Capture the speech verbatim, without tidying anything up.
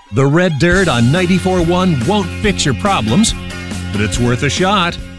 The red dirt on ninety-four point one won't fix your problems, but it's worth a shot.